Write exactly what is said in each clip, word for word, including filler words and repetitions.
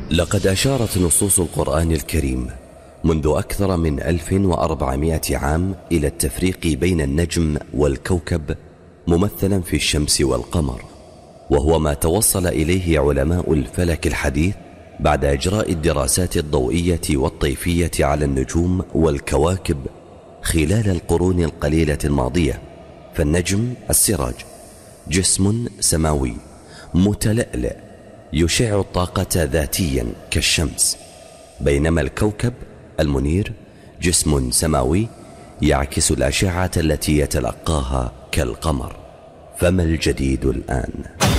لقد أشارت نصوص القرآن الكريم منذ أكثر من ألف وأربعمائة عام إلى التفريق بين النجم والكوكب ممثلا في الشمس والقمر، وهو ما توصل إليه علماء الفلك الحديث بعد إجراء الدراسات الضوئية والطيفية على النجوم والكواكب خلال القرون القليلة الماضية. فالنجم السراج جسم سماوي متلألئ يشع الطاقة ذاتيا كالشمس، بينما الكوكب المنير جسم سماوي يعكس الأشعة التي يتلقاها كالقمر. فما الجديد الآن؟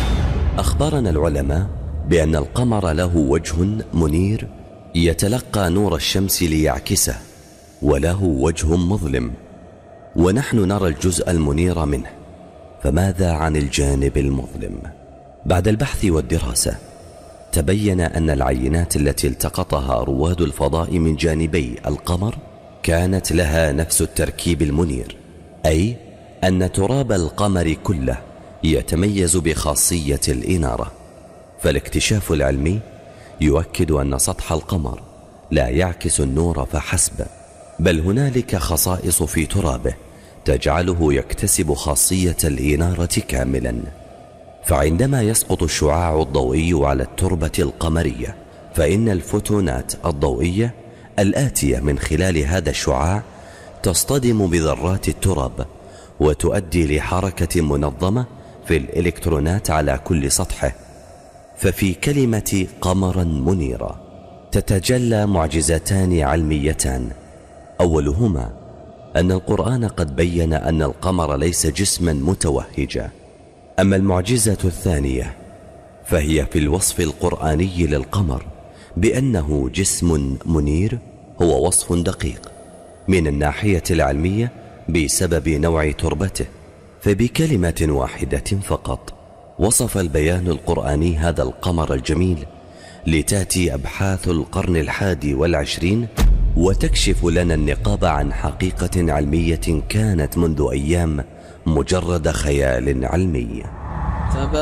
أخبرنا العلماء بأن القمر له وجه منير يتلقى نور الشمس ليعكسه، وله وجه مظلم، ونحن نرى الجزء المنير منه. فماذا عن الجانب المظلم؟ بعد البحث والدراسة تبين أن العينات التي التقطها رواد الفضاء من جانبي القمر كانت لها نفس التركيب المنير، أي أن تراب القمر كله يتميز بخاصية الإنارة. فالاكتشاف العلمي يؤكد أن سطح القمر لا يعكس النور فحسب، بل هنالك خصائص في ترابه تجعله يكتسب خاصية الإنارة كاملا. فعندما يسقط الشعاع الضوئي على التربة القمرية، فإن الفوتونات الضوئية الآتية من خلال هذا الشعاع تصطدم بذرات التراب وتؤدي لحركة منظمة في الإلكترونات على كل سطحه. ففي كلمة قمرا منيرا تتجلى معجزتان علميتان. أولهما أن القرآن قد بين أن القمر ليس جسما متوهجا. أما المعجزة الثانية فهي في الوصف القرآني للقمر بأنه جسم منير، هو وصف دقيق من الناحية العلمية بسبب نوع تربته. فبكلمة واحدة فقط وصف البيان القرآني هذا القمر الجميل، لتأتي أبحاث القرن الحادي والعشرين وتكشف لنا النقاب عن حقيقة علمية كانت منذ أيام مجرد خيال علمي.